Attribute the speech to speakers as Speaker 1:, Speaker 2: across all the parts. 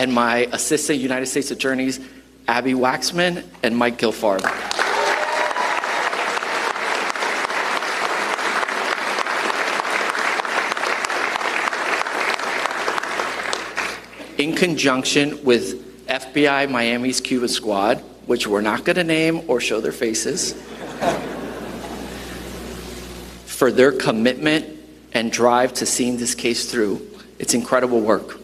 Speaker 1: and my Assistant United States Attorneys, Abby Waxman and Mike Gilfard. In conjunction with FBI Miami's Cuba Squad, which we're not going to name or show their faces, for their commitment and drive to seeing this case through. It's incredible work.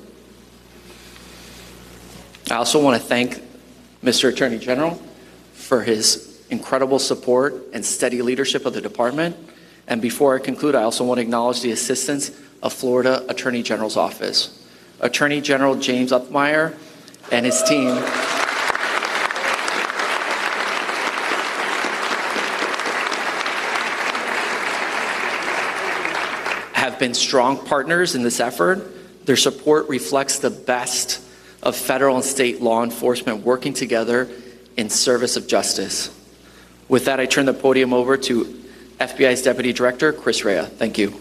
Speaker 1: I also want to thank Mr. Attorney General for his incredible support and steady leadership of the department. And before I conclude, I also want to acknowledge the assistance of Florida Attorney General's office. Attorney General James Upmeyer and his team have been strong partners in this effort. Their support reflects the best of federal and state law enforcement working together in service of justice. With that, I turn the podium over to FBI's Deputy Director, Chris Rea. Thank you.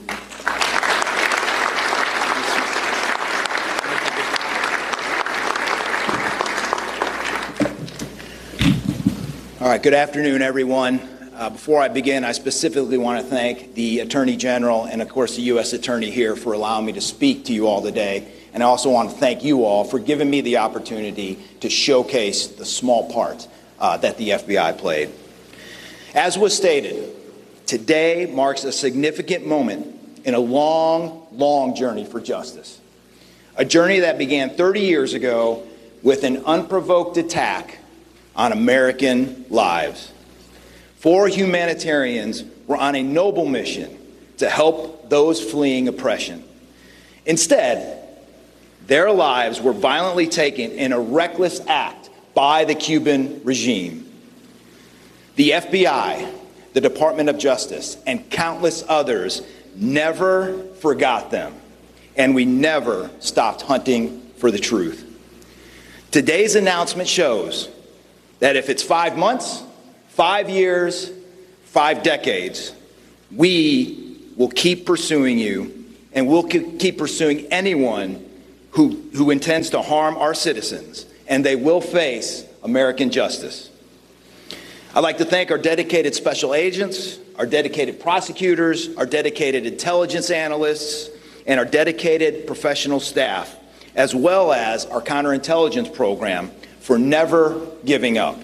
Speaker 2: All right, good afternoon, everyone. Before I begin, I specifically want to thank the Attorney General and, of course, the U.S. Attorney here for allowing me to speak to you all today. And I also want to thank you all for giving me the opportunity to showcase the small part that the FBI played. As was stated, today marks a significant moment in a long, long journey for justice. A journey that began 30 years ago with an unprovoked attack on American lives. 4 humanitarians were on a noble mission to help those fleeing oppression. Instead, their lives were violently taken in a reckless act by the Cuban regime. The FBI, the Department of Justice, and countless others never forgot them, and we never stopped hunting for the truth. Today's announcement shows that if it's 5 months, 5 years, 5 decades, we will keep pursuing you, and we'll keep pursuing anyone who intends to harm our citizens, and they will face American justice. I'd like to thank our dedicated special agents, our dedicated prosecutors, our dedicated intelligence analysts, and our dedicated professional staff, as well as our counterintelligence program, for never giving up.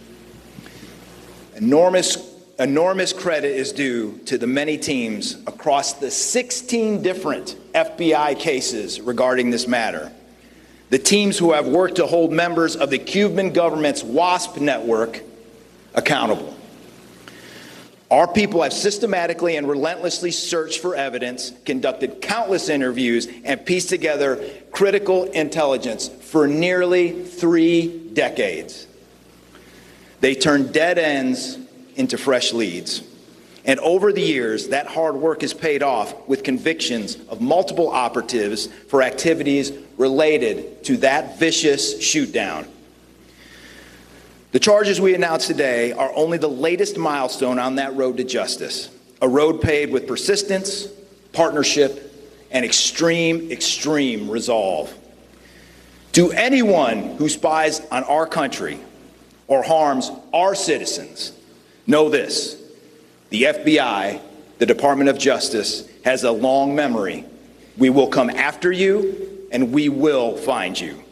Speaker 2: Enormous credit is due to the many teams across the 16 different FBI cases regarding this matter. The teams who have worked to hold members of the Cuban government's WASP network accountable. Our people have systematically and relentlessly searched for evidence, conducted countless interviews, and pieced together critical intelligence for nearly 3 decades. They turned dead ends into fresh leads. And over the years, that hard work has paid off with convictions of multiple operatives for activities related to that vicious shootdown. The charges we announced today are only the latest milestone on that road to justice, a road paved with persistence, partnership, and extreme resolve. To anyone who spies on our country or harms our citizens, know this: the FBI, the Department of Justice, has a long memory. We will come after you, and we will find you.